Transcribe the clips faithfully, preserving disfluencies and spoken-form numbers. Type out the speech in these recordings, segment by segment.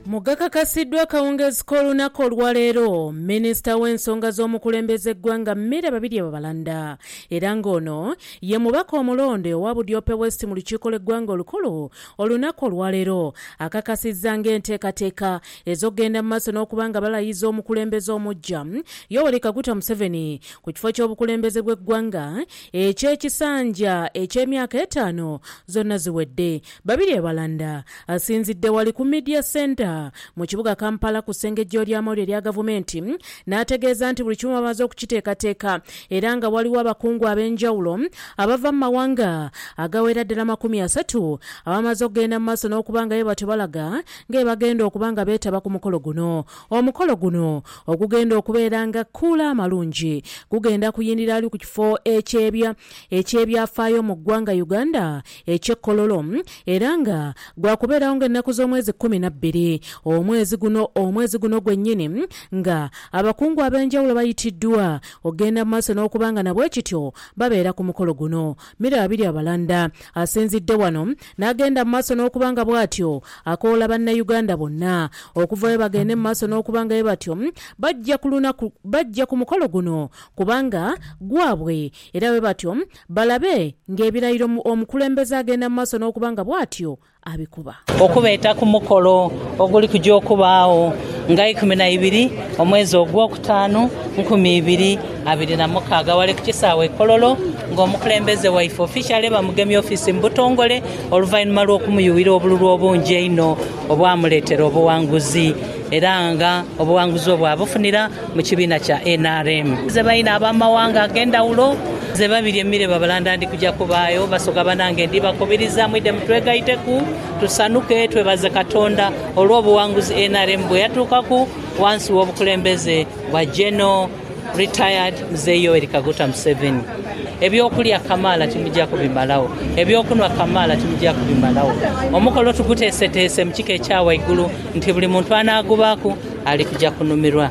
Mugakakasiddwa akawungeezi k'olunaku olwaleero minisita w'ensonga z'omukulembeze eggwanga Mmere Babirye Babalanda era ng'ono ye mubaka omulonde owa Budyope West mu lukiiko lw'eggwanga olukulu olunaku olwaleero akakasizza ng'enteekateeka ez'okugenda mu maaso n'okuba nga balayiza omukulembeze omuggya Yoweri Kaguta Museveni ku kifo ky'obukulembeze bw'eggwanga eky'ekisanja eky'emyaka etaano zonna ziwedde. Babirye Babalanda asinzidde wali ku Media Center mu kibuga Kampala ku ssengejjo ly'amawulire erya gavumenti n'ategeeza nti buli kimu bamaze okukiteekateeka era nga waliwo abakungu ab'enjawulo abava mu mawanga agawera ddala makumi asatu abamaze okugenda mu maaso n'okuba nga be batyo balaga nga bagenda okuba nga beetaba ku mukolo guno. Omukolo guno ogugenda okubeera nga kuula amalungi gugenda kuyindira ali ku kifo ekyebya ekyebyafaayo mu ggwanga Uganda eky'ekkololo era nga gwakubeerawo ng'ennaku z'omwezi kkumi na bbiri omwezi guno omwezi guno gwennyini nga abakungu ab'enjawulo bayitiddwa ogenda mu maaso n'okuba nga nabwe kityo babeera ku mukolo guno. Mmere Babirye Babalanda asinzidde wano n'agenda mu maaso n'okuba nga bw'atyo akoola bannayuganda bonna okuvayo bagende mu maaso n'okuba nga be batyo bajja ku lunaku bajja ku mukolo guno kubanga gwabwe era be batyo balabe ng'ebirayiro omukulembeze agenda mu maaso n'okuba nga bw'atyo abikuba okubeeta ku mukolo oguli kujja okubaawo nga ikumi na ibiri omwezi ogwokutaano nkumi ibiri abiri na mukaaga wali ku kisaawe Kololo ng'omukulembeze waife officially bamugemye ofisi mu butongole oluvannyuma lw'okumuyuwira obululu obungi ennyo obwamuleetera obuwanguzi era nga obuwanguzi obwo abufunira mu kibiina kya N R M ze balina ab'amawanga ag'endawulo ze Babirye Mmere Babalanda ndi kujja kubaayo basoga banange ndi bakubiriza mwidde mutwegayiteku tusanuke twebaze Katonda olw'obuwanguzi N R M bwe yatuukaku wansi w'obukulembeze bwa General Retired Mzee Yoweri Kaguta Museveni. Ebyokulya Kamala timujja kubimalawo, ebyokunwa Kamala timujja kubimalawo. Omukolo tuguteeseteese mu kiko ekyawa igulu nti buli muntu anaagubaako ali kujja kunumirwa.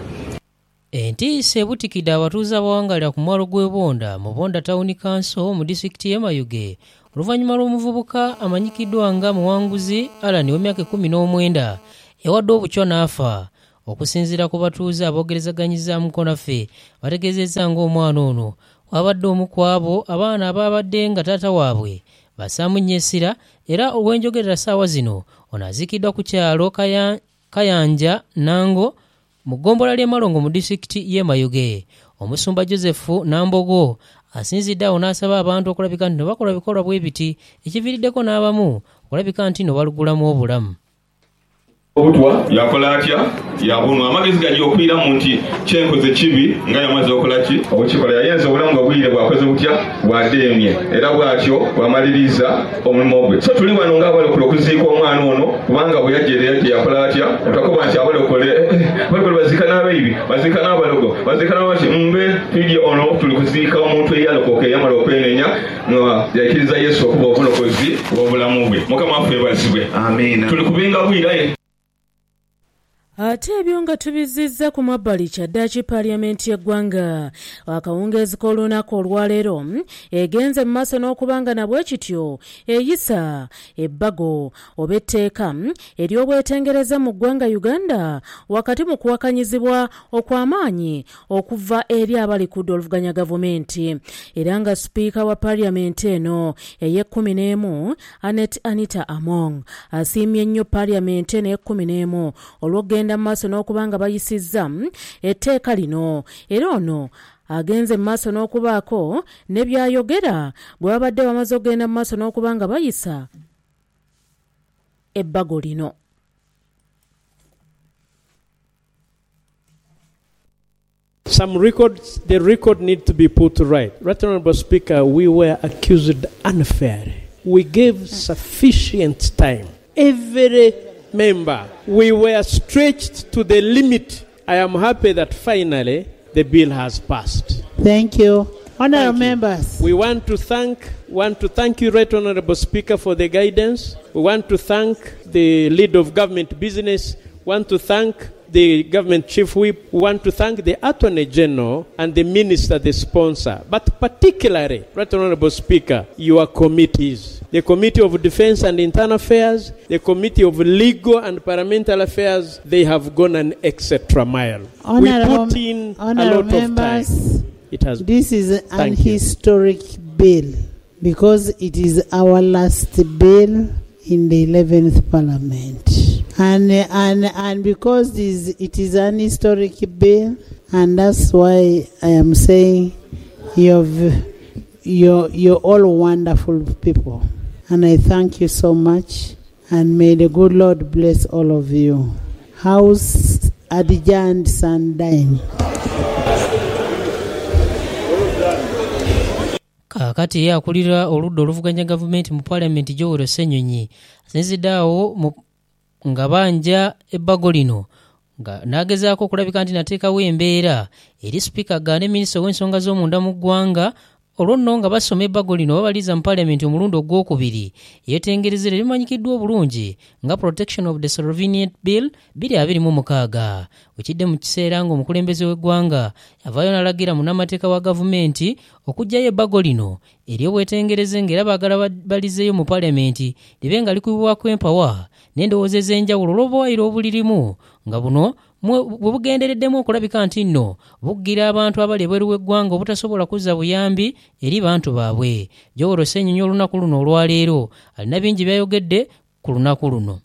Entiisa ebutikidde abatuuze abawangalira ku mwalo gw'e Bonda mu Bonda Town Council mu disitulikiti y'e Mayuge oluvannyuma lw'omuvubuka amanyikiddwa nga muwanguzi Alani w'emyaka ekkumi n'omwenda ewadde obucwa n'afa. Okusinziira ku batuuze aboogerezaganyizaamu naffe bategeezezza ng'omwana ono wabadde omu ku abo abaana abaabadde nga taata waabwe basaamu nnyo essira era olw'enjogerera ssaawa zino ono aziikiddwa ku kyalo Kaya, Kayanja Nango mu ggombolola ly'e Malongo mu disitulikiti y'e Mayuge. Omusumba Joseph Nambogo asinzidde awo n'asaba abantu okulabika nti bakola bikolwa bwe biti ekiviiriddeko n'abamu okulabika nti no balugulamu obulamu. Obutwa yakola atya yabunwa amagezi gajja okwiramu nti kyenkoze kibi nga yamaze okola ki obukikola yayenza obulamu bwe bwire bwakoze butya bwadeemye era bwatyo bwamaliriza omulimu gwe. So tuli wano ng'abalokole okuziika omwana ono kubanga bwe yajja era yajja yakola atya otakuba nti abalokole abalokole baziika n'abaibi baziika n'abalogo baziika n'abaki mbe tujje ono tuli kuziika omuntu eyalokoka eyamala okwenenya yakkiriza Yesu okuba obulokozi bw'obulamu bwe. Mukama waffe yeebazibwe. Amiina. Tuli kubinga bwiraye. Ate ebyo nga tubizizza ku mabbali kyaddaaki paaliyamenti y'eggwanga akawungeezi k'olunaku olwaleero egenze mu maaso n'okuba nga nabwe kityo eyisa ebbago oba etteeka ery'obwetengereza mu ggwanga Uganda wakati mu kuwakanyizibwa okw'amaanyi okuva eri abali ku oluvuganya gavumenti era nga sipiika wa paaliyamenti eno ey'ekkumi n'emu Anet Anita Among asiimye nnyo paaliyamenti eno ey'ekkumi n'emu olw'okugenda mu maaso n'okuba nga bayisizza etteeka lino era ono agenze mu maaso n'okubaako ne byayogera bwe babadde bamaze okugenda mu maaso n'okuba nga bayisa ebbago lino. Some records, the record need to be put right. Right, Honorable Speaker, we were accused unfairly. We gave sufficient time. Every member, we were stretched to the limit. I am happy that finally the bill has passed. Thank you. Honourable Thank members. You. We want to thank want to thank you, Right Honourable Speaker, for the guidance. We want to thank the lead of government business. want to thank the government chief whip, we want to thank the Attorney General and the minister, the sponsor, but particularly, Right Honorable Speaker, your committees. The Committee of Defense and Internal Affairs, the Committee of Legal and Parliamentary Affairs, they have gone an extra mile. Honorable, we put in a honorable lot members, of time. It has this is an Thank you. historic bill because it is our last bill in the eleventh Parliament. And and and because this, it is an historic bill, and that's why I am saying you're, you're, you're all wonderful people. And I thank you so much, and may the good Lord bless all of you. House adjourned Sandine. Kakati ye akulira oludda oluvuganya gavumenti mu Parliament Joel Ssenyonyi asinziddeawo mu nga banja ebbago lino nga n'agezaako okulabika nti nateekawo embeera eri sipiika Gane minisita w'ensonga z'omunda mu ggwanga olwo nno nga basoma ebbago lino babaliza mu Parliament omulundi ogwokubiri yeetengerezera limanyikiddwa obulungi nga Protection of the Slovenian Bill bbiri abiri mu mukaaga wekidde mu kiseera ng'omukulembeze w'eggwanga yavaayo n'alagira munnamateeka wa gavumenti okuggyayo ebbago lino ery'obwetengereze ng'era baagala balizeeyo mu Parliament libe nga likubibwako empawa n'endowooza ez'enjawulo olw'obuwayiro obulirimu nga buno bwe bugendereddemu okulabika nti nno buggira abantu abali ebweru w'eggwanga obutasobola kuzza buyambi eri bantu baabwe. Joel Ssenyonyi olunaku luno olwaleero alina bingi byayogedde ku lunaku luno.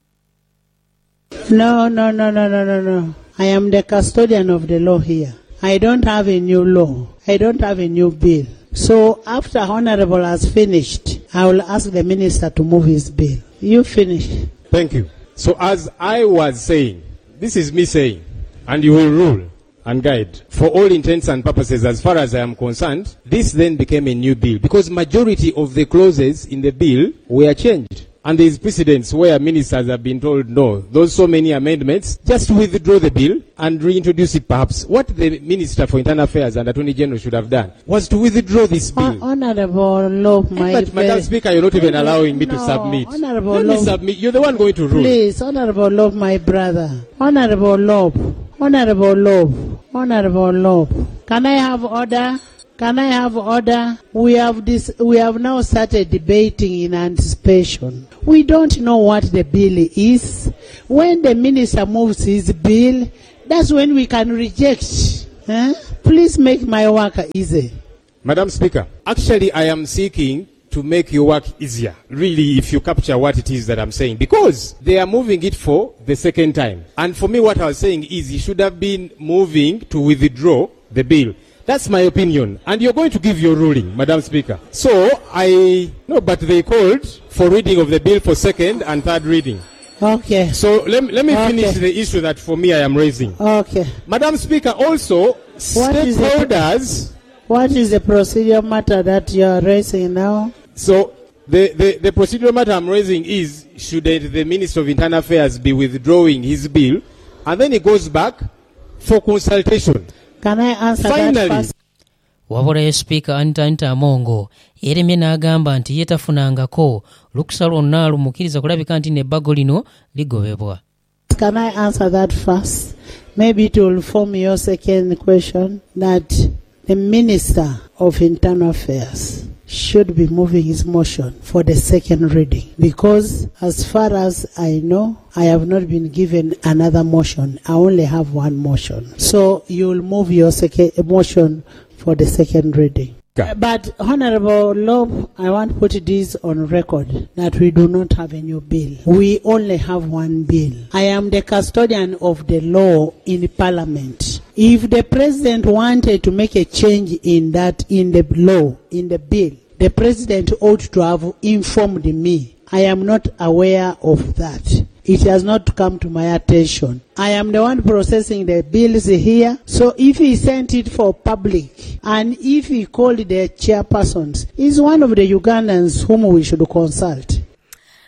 No, no, no, no, no, no, no. I am the custodian of the law here. I don't have a new law. I don't have a new bill. So after Honorable has finished, I will ask the minister to move his bill. You finish. Thank you. So as I was saying, this is me saying, and you will rule and guide. For all intents and purposes, as far as I am concerned, this then became a new bill because majority of the clauses in the bill were changed. And there is precedents where ministers have been told, no, those so many amendments, just withdraw the bill and reintroduce it perhaps. What the Minister for Internal Affairs and Attorney General should have done was to withdraw this bill. Hon- Honorable Lob, my... But, Madam Speaker, you're not even allowing me no, to submit. Honorable Let me Lob, submit. You're the one going to rule. please, Honorable Lob, my brother. Honorable Lob, Honorable Lob, Honorable Lob. Can I have order? Can I have order? We have this. We have now started debating in anticipation. We don't know what the bill is. When the minister moves his bill, that's when we can reject. Huh? Please make my work easy. Madam Speaker, actually I am seeking to make your work easier, really, if you capture what it is that I'm saying, because they are moving it for the second time. And for me, what I was saying is he should have been moving to withdraw the bill. That's my opinion. And you're going to give your ruling, Madam Speaker. So, I... No, but they called for reading of the bill for second and third reading. Okay. So, let, let me Okay. finish the issue that for me I am raising. Okay. Madam Speaker, also, What is the- stakeholders... What is the procedure matter that you are raising now? So, the, the, the procedural matter I'm raising is, should the, the Minister of Internal Affairs be withdrawing his bill, and then he goes back for consultation. Can I answer Finally. that first? Wabulayo Speaker Anita Anita Amongo yeremye n'agamba nti ye tafunangako lukusa lwonna lumukiriza kulabika nti n'ebbago lino ligobebwa. Can I answer that first? Maybe it will form your second question, that the Minister of Internal Affairs should be moving his motion for the second reading, because as far as I know, I have not been given another motion. I only have one motion. So you'll move your second motion for the second reading. Okay. But Honorable Lob, I want to put this on record that we do not have a new bill. We only have one bill. I am the custodian of the law in Parliament. If the President wanted to make a change in that, in the law, in the bill, the President ought to have informed me. I am not aware of that. It has not come to my attention. I am the one processing the bills here. So if he sent it for public, and if he called the chairpersons, he's one of the Ugandans whom we should consult.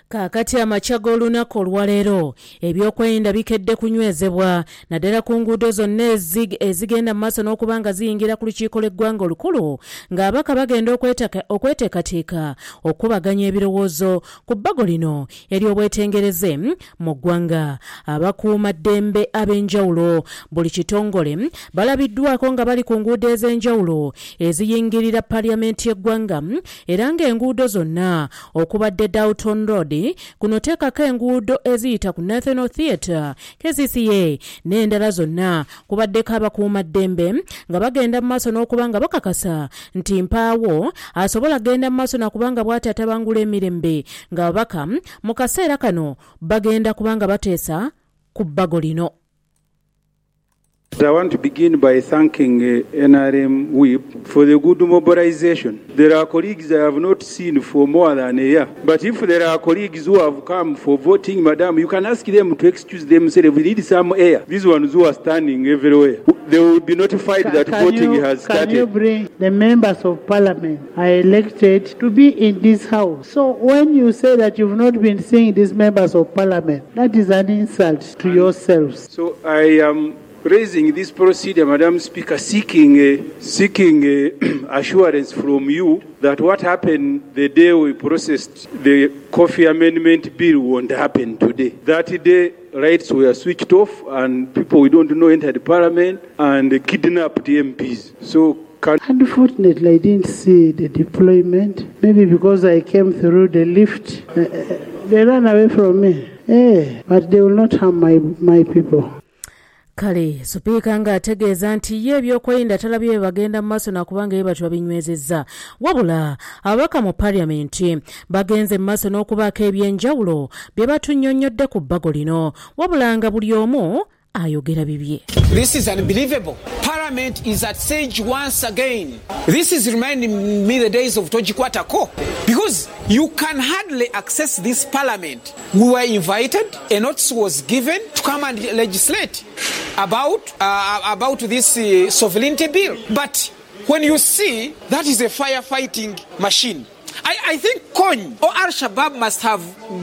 Kaakati amakya g'olunaku olwaleero ebyokwerinda bikedde kunywezebwa naddala ku nguudo zonna ezigenda mu maaso n'okuba nga ziyingira ku lukiiko lw'eggwanga olukulu ng'abaka bagenda okweteekateeka okubaganya ebirowoozo ku bbago lino ery'obwetengereze mu ggwanga. Abakuumaddembe ab'enjawulo buli kitongole balabiddwako nga bali ku nguudo ez'enjawulo eziyingirira paaliyamenti y'eggwanga era ng'enguudo zonna okubadde Downtown Road kuno teekako enguudo eziyita ku National Theatre, K C C A n'endala zonna kubaddeko abakuumaddembe nga bagenda mu maaso n'okuba nga bakakasa nti mpaawo asobola genda mu maaso nakubanga bw'ati atabangula emirembe ng'ababaka mu kaseera kano bagenda kubanga bateesa ku bbago lino. I want to begin by thanking uh, N R M Whip for the good mobilization. There are colleagues I have not seen for more than a year. But if there are colleagues who have come for voting, madam, you can ask them to excuse themselves. We need some air. These ones who are standing everywhere, they will be notified can, that can voting you, has started. Can you bring the members of parliament are elected to be in this house? So when you say that you've not been seeing these members of parliament, that is an insult to yourselves. So I am raising this procedure, Madam Speaker, seeking uh, seeking uh, assurance from you that what happened the day we processed the Coffee Amendment Bill won't happen today. That day, rights were switched off and people we don't know entered Parliament and kidnapped M Ps. So. Unfortunately, I didn't see the deployment. Maybe because I came through the lift. Uh, they ran away from me. Hey, but they will not harm my, my people. Kale Supiika nga ategeeza nti ye ebyokwerinda talabye bagenda mu maaso nakubanga ye batu babinywezezza wabula ababaka mu paaliyamenti bagenze mu maaso n'okubaako ebyenjawulo bye batunnyonnyodde ku bbago lino wabula nga buli omu ayogera bibye. This is unbelievable. Parliament is at siege once again. This is reminding me the days of Tojikwata Ko. Because you can hardly access this parliament. We were invited, a notice was given to come and legislate about uh, about this uh, sovereignty bill. But when you see, that is a firefighting machine. I, I think Kony or Al-Shabaab must have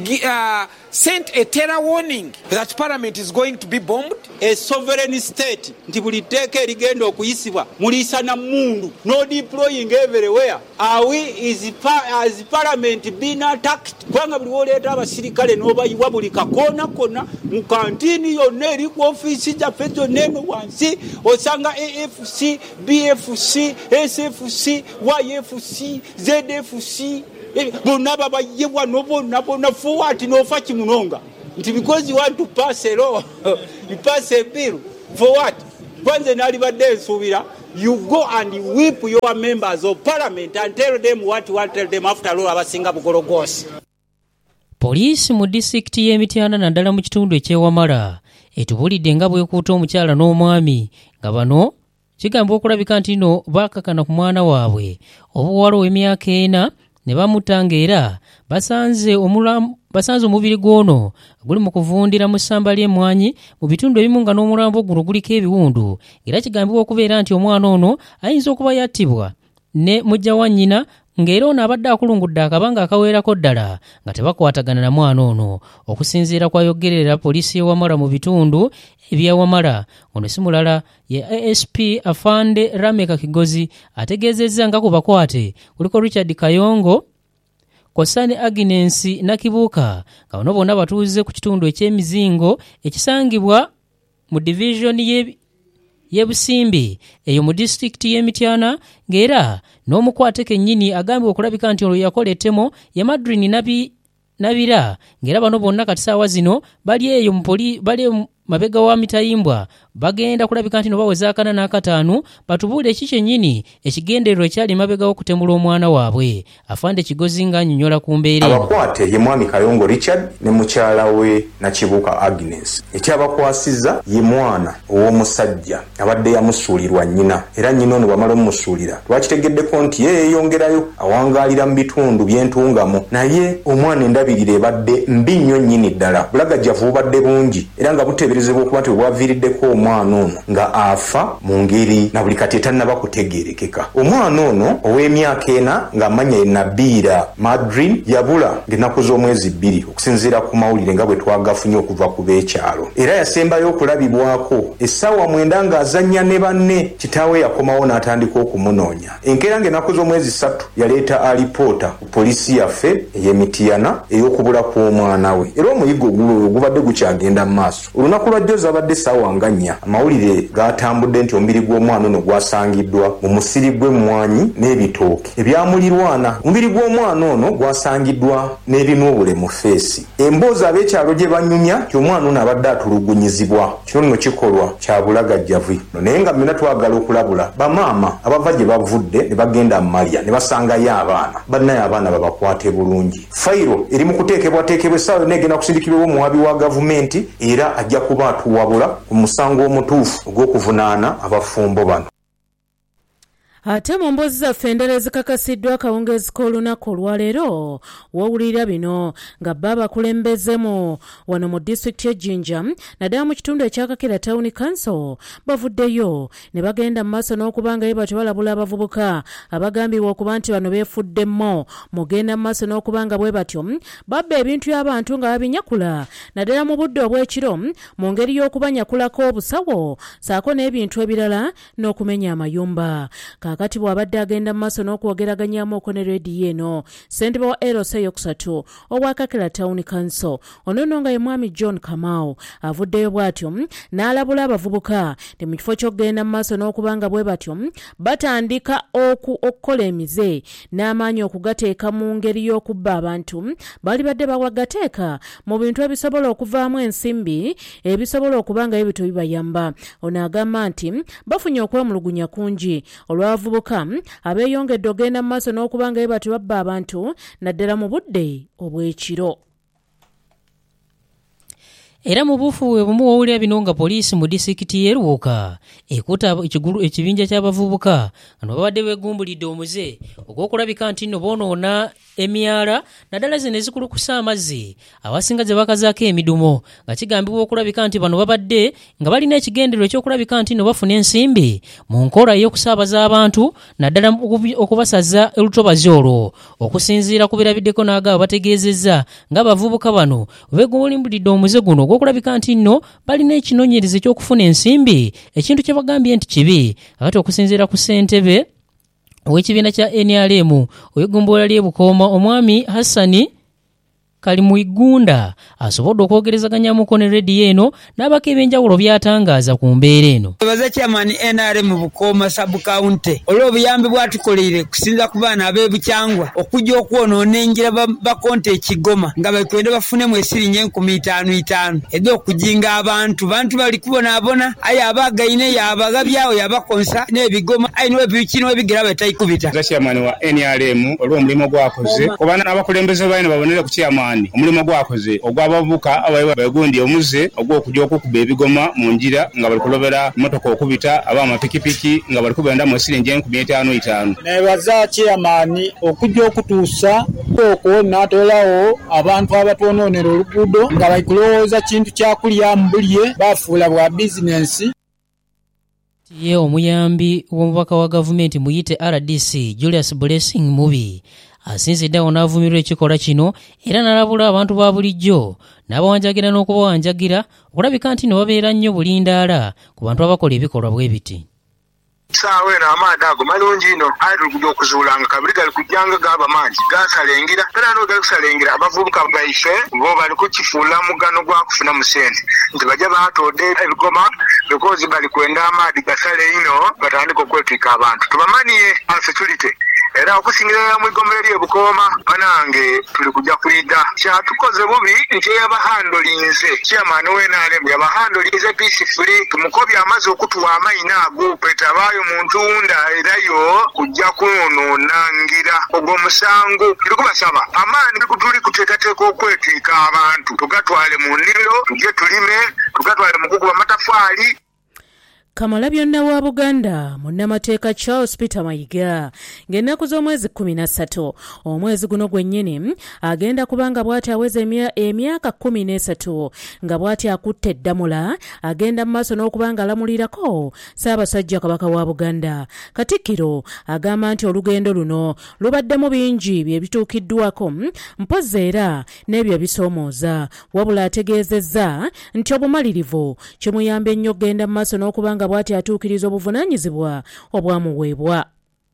uh, sent a terror warning that parliament is going to be bombed. A sovereign state nti buli tteeka erigenda okuyisibwa muliisa na mundu no deploying everywhere. Are we is as parliament being attacked? Kubanga buli woleeta abasirikale n'obayiwa buli kakoona konna mu kantini yonna eri ku ofiisi gyaffe zonna eno wansi osanga A F C, B F C, S F C, Y F C, Z F C bonna babayibwa nobonna bonna forward n'ofa kimunonga nti because you want to pass a law you pass a bill for what? Kwanze nali badde nsuubira you go and whip your members of parliament and tell them what you want to tell them after all abasinga bugologosi. Poliisi mu disitulikiti y'Emityana naddala mu kitundu eky'Ewamala etubulidde nga bwekuuta omukyala n'omwami nga bano kigamba okulabika nti no baakakana ku mwana waabwe obuwala ow'emyaka ena ne bamutanga era basanze omulamu basanze omubiri gwono guli mu kuvundira mu ssamba ly'emmwanyi mu bitundu ebimu nga n'omulambo guno guliko ebiwundu era kigambibwa okubeera nti omwana ono ayinza okuba yattibwa ne mujja wa nnyina ng'era ono abadde akulungudde akabanga akaweerako ddala nga tebakwatagana na mwana ono okusinziira kwayogerera poliisi y'Ewamala mu bitundu eby'Ewamala. Ono si mulala ye A S P Afande Rameka Kigozi ategeezezza nga ku bakwate kuliko Richard Kayongo Kosane Agnes Nakibuuka nga bano bonna batuuze ku kitundu eky'emizingo ekisangibwa mu division ye y'Ebusimbi eyo mu disitulikiti y'Emityana ng'era n'omukwate kennyini agambibwa okulabika nti olwo yakola ettemo ya Madrini Nabi Nabira ng'era bano bonna kati ssaawa zino bali eyo bali mabega wa Mitayimbwa bagenda kulabika nti no baweza akana n'akataano batubuule eki kyennyini ekigendererwa ekyali mabega w'okutemula omwana waabwe. Afande Kigozi ng'annyonnyola ku mbeera eno. Abakwate ye mwami Kayongo Richard ne mukyala we Nakibuuka Agnes. Ekyabakwasizza ye mwana ow'omusajja abadde yamusuulirwa nnyina era nnyina ono bamala omusuulira twakitegeddeko nti ye yeeyongerayo awangaalira mu bitundu by'entungamo naye omwana endabirira ebadde mbi nnyo nnyini ddala bulagajjavu bubadde bungi era nga buteebereza okuteeberezebwa okuba nti bwaviiriddeko omwana ono nga afa mu ngeri na buli kati etannaba kutegeerekeka. Omwana ono ow'emyaka ena ng'amanya ye Nabiira Madrin yabula ng'ennaku z'omwezi bbiri okusinziira ku mawulire nga bwe twagafunye okuva ku b'ekyalo. Era yasembayo okulabibwako essaawa mwenda ng'azannya ne banne, kitaawe yakomawo n'atandika okumunoonya. Enkeera ng'ennaku z'omwezi ssatu yaleeta alipoota ku poliisi yaffe ey'Emityana ey'okubula kw'omwana we. Era omuyiggo ogulwo gubadde gukyagenda mu maaso. Olunaku lwa jjo zabadde essaawa nga nnya amawulire gaatambudde nti omubiri gw'omwana ono gwasangiddwa mu musiri gw'emmwanyi n'ebitooke ebyamulirwana. Omubiri gw'omwana ono gwasangiddwa n'ebimu obulemu feesi. Emboozi ab'ekyalo gye banyumya nti omwana ono abadde atulugunyizibwa. Kino nno kikolwa kya bulagajjavu. Naye nga mmena twagala okulabula bamaama abava gye bavudde ne bagenda mu Malya ne basangayo abaana. Bannayo abaana babakwate bulungi. Fayiro eri mu kuteekebwateekebwa essaawa yonna egenda kusindikibwa omuwabi wa gavumenti era ajja kuba atuwabula ku musango omutuufu ogw'okuvunaana abafumbo bano. Ate mu mboozi zaffe endala ezikakasiddwa akawungeezi k'olunaku olwaleero wawulira bino nga bba abakulembezemu wano mu disitulikiti y'e Jinja naddala mu kitundu ekyakakira Town Council bavuddeyo ne bagenda mu maaso n'okuba nga bwe tebalabula abavubuka abagambibwa okuba nti bano beefuddemmo mugenda mu maaso n'okuba nga bwe batyo babba ebintu by'abantu nga babinyakula naddala mu budde obw'ekiro mu ngeri y'okubanyakulako obusawo saako n'ebintu ebirala n'okumenya amayumba. Kakati bw'abadde agenda mu maaso n'okwogeraganyaamu ne leediyo eno ssentebe wa L C yokusatu obwakakira Town Council ono nno nga ye mwami John Kamau avuddeyo bw'atyo n'alabula abavubuka nti mu kifo ky'okugenda mu maaso n'okuba nga bwe batyo batandika okukola emize n'amaanyi okugateeka mu ngeri y'okubba abantu bali badde bawagateeka mu bintu ebisobola okuvaamu ensimbi ebisobola okuba nga ebintu bibayamba. Ono agamba nti bafunye okwemulugunya kungi olwa abavubuka abeeyongedde ogenda mu maaso n'okuba nga bwe batyo babba abantu naddala mu budde obw'ekiro. Era mu buufu bumu wawulira bino nga poliisi mu disitulikiti y'e Luwoka ekuta ekibinja ky'abavubuka nga babadde beegumbulidde omuze ogw'okulabika nti nno boonoona emyala naddala zino ezikulukusa amazzi abasinga gye bakazaako emidumo nga kigambibwa okulabika nti bano babadde nga balina ekigendererwa ekyokulabika nti nno bafuna ensimbi mu nkola y'okusaabaza abantu naddala okubasaza olutobazi olwo. Okusinziira ku birabiddeko n'agabo bategeezezza ng'abavubuka bano beegumbulidde omuze guno ogw'okulabika nti nno balina ekinoonyereza eky'okufuna ensimbi, ekintu kye bagambye nti kibi. Kakati okusinziira ku ssentebe ow'ekibiina kya N R M ow'eggombolola ly'e Bukooma omwami Hassani Kalimuyigunda asobodde okwogerezaganyaamuko ne leediyo eno n'abako ebyenjawulo by'atangaaza ku mbeera eno. Baza chairman N R M Bukooma sub county olw'obuyambi bwatukoleire kusinza ku baana ab'ebukyangwa okujja okwonoona engira bakonte ekigoma nga bakwenda bafunemu esirinya enkumi itaano itaano edde okujinga abantu bantu bali kubonaabona aye abagayine yabagabyawo yabakonsa n'ebigoma ayiniwe bikino ebigera bataikubita. Baza chairman wa N R M olw'omulimu gwakoze kubana n'abakulembeze balina babonere ku chairman omulimu gwakoze ogw'abavubuka abayiwa begundi omuze ogw'okujja okukuba ebigoma mu ngira nga bali kulobera motoka okubita ab'amapikipiki nga bali kubenda mu siringi enkumi etaano itaano. Nebaza chairman okujja okutuusa okuwona atolawo abantu abatonoonera oluguudo nga bali kulowooza kintu kyakulya mu bulye bafuula bwa bizinensi. Ye omuyambi w'omubaka wa gavumenti muyite R D C Julius Blessing Mubi asinziddewo n'avumirwa ekikolwa kino era n'alabula abantu ba bulijjo n'abawanjagira n'okubawanjagira okulabika nti no babeera nnyo bulindaala ku bantu abakola ebikolwa bwe biti. Saawe na amanda ago malungi ino ali kujja okuzuulanga kabiri gali kujjanga gaba mangi gasalengira era no gali kusalengira abavubuka baife bo bali kukifuula mugano gwa kufuna musente nti bajja baatodde ebigoma because bali kwenda amaadi gasale ino batandika okwetwika abantu tubamaniye security era okusingira mu igomero lye Bukooma banange tuli kujja kulida kyatukoze bubi nti yabahandolinze chairman we N R M yabahandolinze peacefully tumukobya amaze okutuwa amayina ago petabayo muntu unda erayo kujja kunonangira ogwo musango tuli kubasaba amaani tuli kuteekateeka okwetwika abantu tugatwale mu nnimiro tujje tulime tugatwale mu kukuba matafaali. Kamalabyonna wa Buganda munnamateeka Charles Peter Mayiga ng'ennaku z'omwezi kkumi na ssatu omwezi guno gwennyini agenda kubanga bw'ati aweza emyaka kkumi n'esatu nga bw'ati akutte eddamula agenda mu maaso n'okubanga alamulirako Ssaabasajja Kabaka wa Buganda. Katikkiro agamba nti olugendo luno lubaddemu bingi bye bituukiddwako mpozzi era n'ebyo bisoomooza, wabula ategeezezza nti obumalirivu kimuyamba ennyo okgenda mu maaso n'okubanga bw'ati atuukiriza obuvunaanyizibwa obwamuweebwa.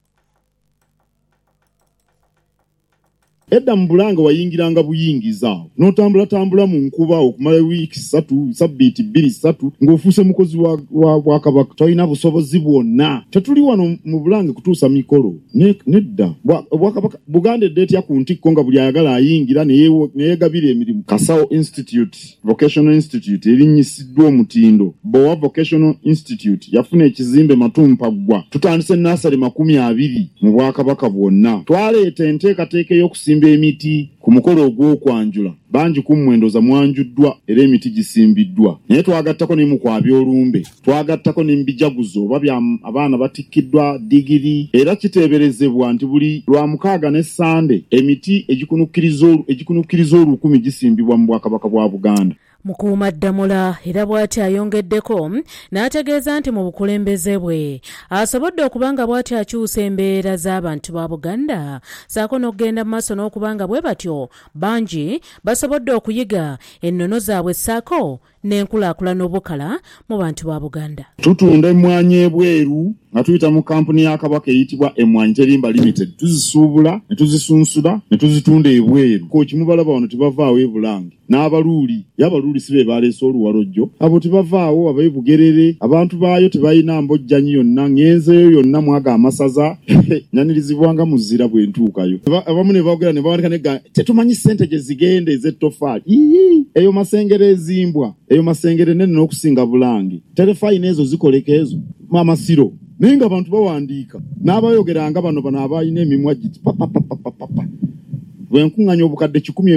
Edda mu Bulange wayingiranga buyingiza n'otambulatambula mu nkuba okumala wiiki ssatu sabbiiti bbiri ssatu ng'ofuuse mukozi wa, wa Bwakabaka. Tolina busobozi bwonna. Tetuli wano mu Bulange kutuusa mikolo nedda. Bwakabaka Buganda eddeetya ku ntikko nga buli ayagala ayingira neyeegabira emirimu. Kasawo Institute Vocational Institute erinnyisiddwa omutindo. Bowa Vocational Institute yafuna ekizimbe Matumpaggwa. Tutandise nasale makumi abiri mu Bwakabaka bwonna. Twaleeta enteekateeka y'okusimba emiti ku mukolo ogw'okwanjula. Bangi ku mwendo mwanjuddwa era emiti gisimbiddwa. Naye twagattako ne mu kwabya olumbe. Twagattako ne mbijaguzo oba abaana batikkiddwa digiri era kiteeberezebwa nti buli lwa mukaaga ne Sande emiti egikunukkiriza olukumi gisimbibwa mu Bwakabaka bwa Buganda. Mukuumaddamula era bw'ati ayongeddeko n'ategeeza nti mu bukulembeze bwe asobodde okubanga bw'ati akyusa embeera z'abantu ba Buganda saako n'okgenda mu maaso n'okubanga bwe batyo bangi basobodde okuyiga ennono zaabwe saako n'enkulaakulana obukala mu bantu ba Buganda. Tutunda emmwanyi ebweru nga tuyita mu kampuni ya Kabaka eyitibwa Emmwanyi Terimba Limited. Tuzisuubula ne tuzisunsula ne tuzitunda ebweru. Ko kimubalaba wano tebavaawo e Bulange. N'abaluuli y'abaluuli sibe baleese oluwalojjo abo tebavaawo abayi Bugerere abantu baayo tebalina mbojjanyi yonna ngenzeyo yonna mwaga amasaza nyanirizibwanga muzira bwentuukayo. Abamu ne boogera ne bawandika ne tetumanyi ssente gye zigenda ez'ettofaali. Eyo masengere ezimbwa eyo masengere nene n'okusinga Bulange. Terefayina ezo zikoleka ezo mama siro naye nga abantu bawandiika n'abayogeranga bano bano abalina emimwa giti papa papa papa bwenkuŋŋanya obukadde kikumi